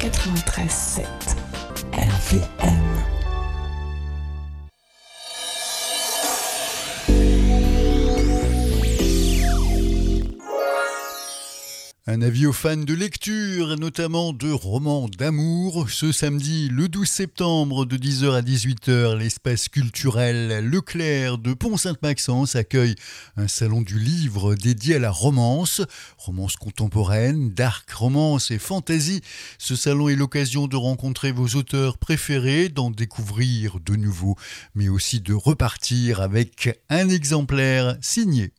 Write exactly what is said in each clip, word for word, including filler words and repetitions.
quatre-vingt-treize sept R V M. Un avis aux fans de lecture, notamment de romans d'amour. Ce samedi, le douze septembre, de dix heures à dix-huit heures, l'espace culturel Leclerc de Pont-Sainte-Maxence accueille un salon du livre dédié à la romance. Romance contemporaine, dark romance et fantasy. Ce salon est l'occasion de rencontrer vos auteurs préférés, d'en découvrir de nouveaux, mais aussi de repartir avec un exemplaire signé.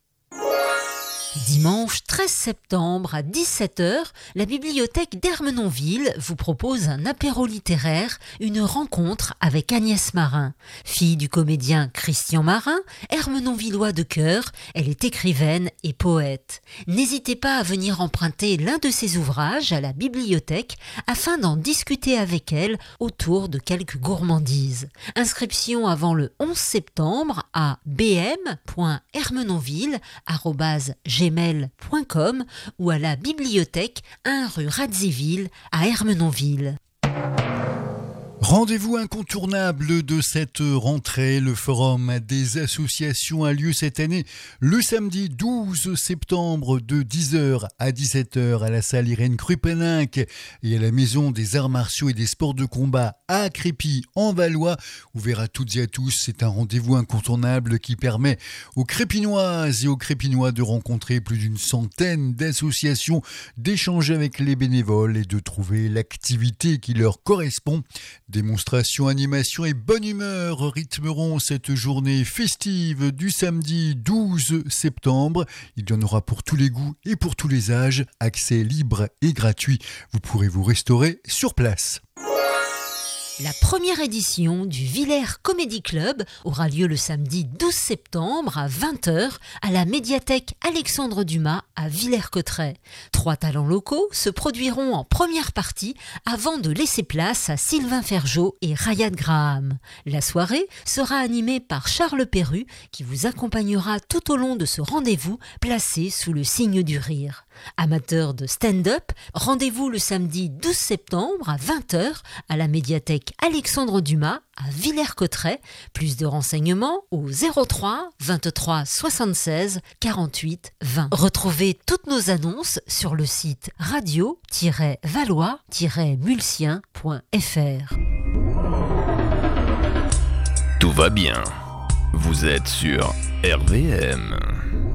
Dimanche treize septembre à dix-sept heures, la bibliothèque d'Ermenonville vous propose un apéro littéraire, une rencontre avec Agnès Marin. Fille du comédien Christian Marin, Ermenonvillois de cœur, elle est écrivaine et poète. N'hésitez pas à venir emprunter l'un de ses ouvrages à la bibliothèque afin d'en discuter avec elle autour de quelques gourmandises. Inscription avant le onze septembre à b m point ermenonville arobase gmail point com ou à la bibliothèque un rue Radziwiłł à Ermenonville. Rendez-vous incontournable de cette rentrée, le forum des associations a lieu cette année le samedi douze septembre de dix heures à dix-sept heures à la salle Irène Krupeninck et à la maison des arts martiaux et des sports de combat à Crépy en Valois. Ouvert à toutes et à tous, c'est un rendez-vous incontournable qui permet aux Crépinoises et aux Crépinois de rencontrer plus d'une centaine d'associations, d'échanger avec les bénévoles et de trouver l'activité qui leur correspond. Démonstration, animation et bonne humeur rythmeront cette journée festive du samedi douze septembre. Il y en aura pour tous les goûts et pour tous les âges. Accès libre et gratuit. Vous pourrez vous restaurer sur place. La première édition du Villers Comedy Club aura lieu le samedi douze septembre à vingt heures à la médiathèque Alexandre Dumas à Villers-Cotterêts. Trois talents locaux se produiront en première partie avant de laisser place à Sylvain Ferjot et Rayad Graham. La soirée sera animée par Charles Perru qui vous accompagnera tout au long de ce rendez-vous placé sous le signe du rire. Amateurs de stand-up, rendez-vous le samedi douze septembre à vingt heures à la médiathèque Alexandre Dumas à Villers-Cotterêts. Plus de renseignements au zéro trois vingt-trois soixante-seize quarante-huit vingt. Retrouvez toutes nos annonces sur le site radio tiret valois tiret mulsien point f r. Tout va bien. Vous êtes sur R V M.